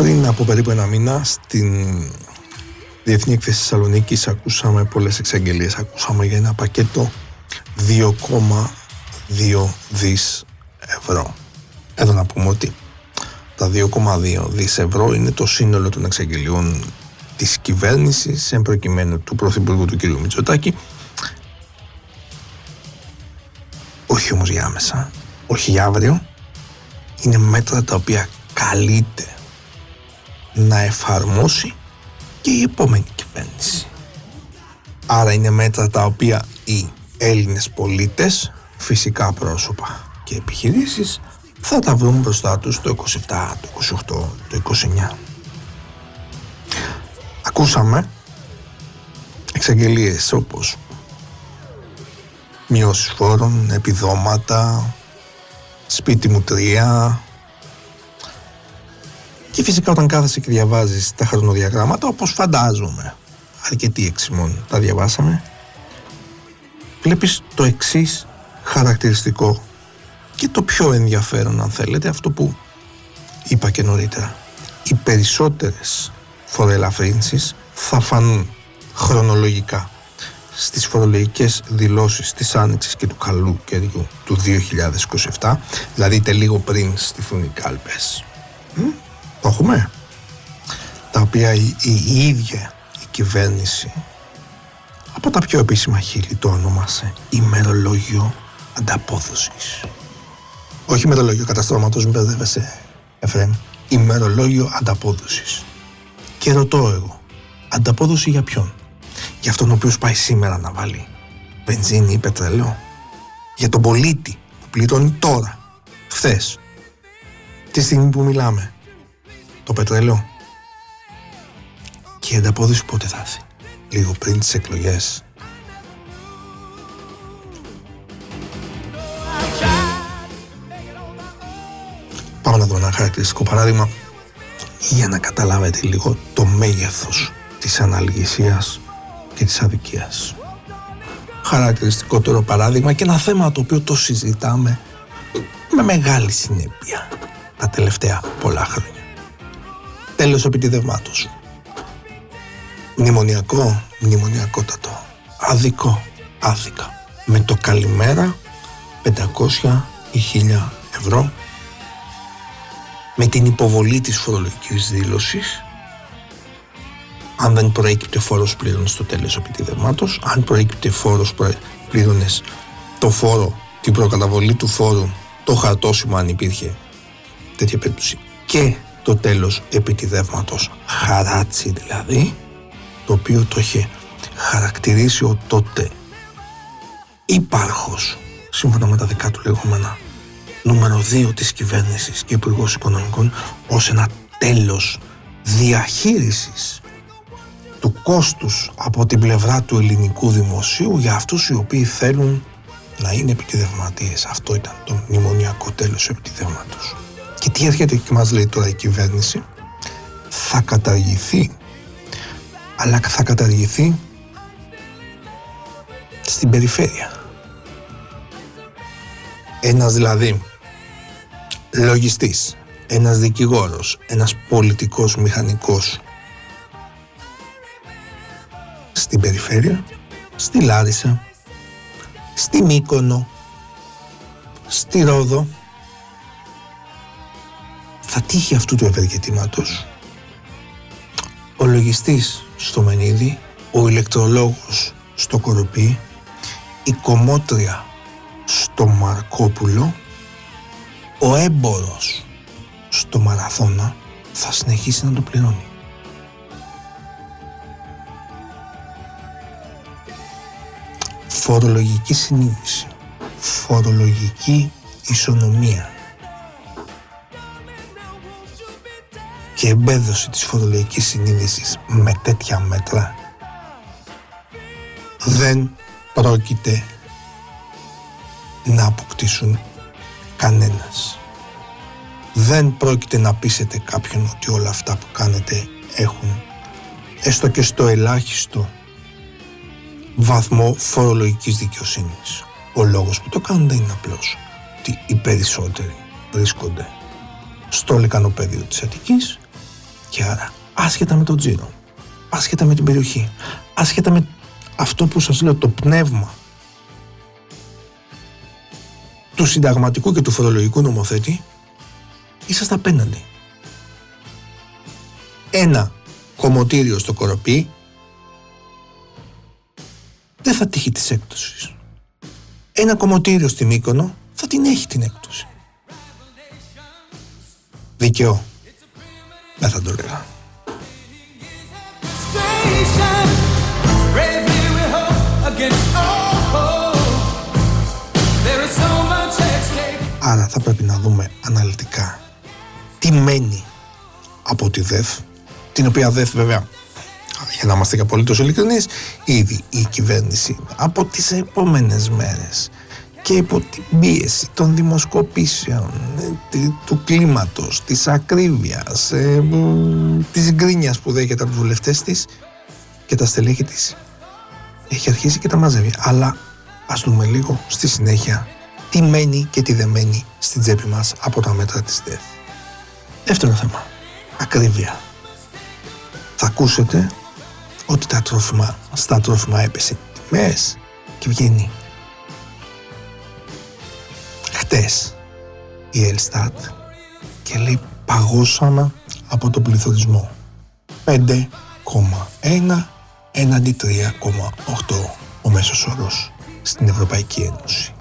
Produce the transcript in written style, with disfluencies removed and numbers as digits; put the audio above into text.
Πριν από περίπου ένα μήνα στην Διεθνή Έκθεση Θεσσαλονίκης ακούσαμε πολλές εξαγγελίες. Ακούσαμε για ένα πακέτο 2,2 δις ευρώ. Εδώ να πούμε ότι τα 2,2 δις ευρώ είναι το σύνολο των εξαγγελιών της κυβέρνησης, εν προκειμένου του Πρωθυπουργού του κ. Μητσοτάκη. Όχι όμως για άμεσα, όχι για αύριο. Είναι μέτρα τα οποία καλείται να εφαρμόσει και η επόμενη κυβέρνηση. Άρα είναι μέτρα τα οποία οι Έλληνες πολίτες, φυσικά πρόσωπα και επιχειρήσεις, θα τα βρουν μπροστά τους το 27, το 28, το 29. Ακούσαμε εξαγγελίες όπως μειώσεις φόρων, επιδόματα, σπίτι μου 3. Και φυσικά όταν κάθεσαι και διαβάζεις τα χρονοδιαγράμματα, όπως φαντάζομαι αρκετοί εξημών τα διαβάσαμε, βλέπεις το εξής χαρακτηριστικό και το πιο ενδιαφέρον, αν θέλετε, αυτό που είπα και νωρίτερα. Οι περισσότερες φοροελαφρύνσεις θα φανούν χρονολογικά στις φορολογικές δηλώσεις της Άνοιξης και του καλού καιριού του 2027, δηλαδή είτε λίγο πριν στηθούν οι κάλπες. Το έχουμε. Τα οποία η ίδια η κυβέρνηση από τα πιο επίσημα χείλη το ονόμασε ημερολόγιο ανταπόδοσης. Όχι ημερολόγιο καταστρώματος, μην μπερδεύεσαι, Εφραίμ. Ημερολόγιο ανταπόδοσης. Και ρωτώ εγώ, ανταπόδοση για ποιον? Για αυτόν ο οποίος πάει σήμερα να βάλει βενζίνη ή πετρελαίο? Για τον πολίτη που πληρώνει τώρα, χθες, τη στιγμή που μιλάμε, το πετρέλαιο? Και η ανταπόδοση πότε θα έρθει? Λίγο πριν τις εκλογές? Πάμε να δούμε ένα χαρακτηριστικό παράδειγμα για να καταλάβετε λίγο το μέγεθος της αναλγησίας και της αδικίας. Χαρακτηριστικότερο παράδειγμα και ένα θέμα το οποίο το συζητάμε με μεγάλη συνέπεια τα τελευταία πολλά χρόνια. Τέλος επιτιδευμάτος. Μνημονιακό, μνημονιακότατο. Άδικο, άδικα. Με το καλημέρα 500 ή 1000 ευρώ. Με την υποβολή της φορολογικής δήλωσης. Αν δεν προέκυπτε φόρος, πλήρωνες το τέλος επιτιδευμάτος. Αν προέκυπτε φόρος, πλήρωνες το φόρο, την προκαταβολή του φόρου, το χαρτόσημα αν υπήρχε τέτοια περίπτωση, και το τέλος επιτιδεύματος, χαράτσι δηλαδή, το οποίο το είχε χαρακτηρίσει ο τότε υπάρχος, σύμφωνα με τα δικά του λεγόμενα, νούμερο 2 της κυβέρνησης και υπουργός οικονομικών, ως ένα τέλος διαχείρισης του κόστους από την πλευρά του ελληνικού δημοσίου για αυτούς οι οποίοι θέλουν να είναι επιτιδευματίες. Αυτό ήταν το μνημονιακό τέλος επιτιδεύματος. Και τι έρχεται και μας λέει τώρα η κυβέρνηση? Θα καταργηθεί, αλλά θα καταργηθεί στην περιφέρεια. Ένας δηλαδή λογιστής, ένας δικηγόρος, ένας πολιτικός μηχανικός στην περιφέρεια, στη Λάρισα, στη Μύκονο, στη Ρόδο, θα τύχει αυτού του ευεργετήματος. Ο λογιστής στο Μενίδη, ο ηλεκτρολόγος στο Κοροπή, η κομμότρια στο Μαρκόπουλο, ο έμπορος στο Μαραθώνα θα συνεχίσει να το πληρώνει. Φορολογική συνείδηση, φορολογική ισονομία και εμπέδωση της φορολογικής συνείδησης με τέτοια μέτρα δεν πρόκειται να αποκτήσουν κανένας. Δεν πρόκειται να πείσετε κάποιον ότι όλα αυτά που κάνετε έχουν έστω και στο ελάχιστο βαθμό φορολογικής δικαιοσύνης. Ο λόγος που το κάνουν δεν είναι απλός ότι οι περισσότεροι βρίσκονται στο λεκανοπέδιο της Αττικής Και άρα, άσχετα με τον τζίρο, άσχετα με την περιοχή, άσχετα με αυτό που σας λέω, το πνεύμα του συνταγματικού και του φορολογικού νομοθέτη, είσαστε απέναντι. Ένα κομμωτήριο στο Κοροπή δεν θα τύχει της έκπτωσης. Ένα κομμωτήριο στη Μύκονο θα την έχει την έκπτωση. Δίκαιο δεν θα το λέγα. Άρα θα πρέπει να δούμε αναλυτικά τι μένει από τη ΔΕΘ, την οποία ΔΕΘ βέβαια, για να είμαστε και απολύτως ειλικρινείς, ήδη η κυβέρνηση από τις επόμενες μέρες και υπό την πίεση των δημοσκοπήσεων, του κλίματος, της ακρίβειας, της γκρίνιας που δέχεται από τους βουλευτές της και τα στελέχη της, έχει αρχίσει και τα μαζεύει. Αλλά ας δούμε λίγο στη συνέχεια τι μένει και τι δεν μένει στην τσέπη μας από τα μέτρα της ΔΕΘ. Δεύτερο θέμα, ακρίβεια. Θα ακούσετε ότι στα τρόφιμα έπεσε τιμές και βγαίνει χτες η Ελστάτ και λέει παγώσαμε από τον πληθωρισμό 5,1 έναντι 3,8 ο μέσος όρος στην Ευρωπαϊκή Ένωση.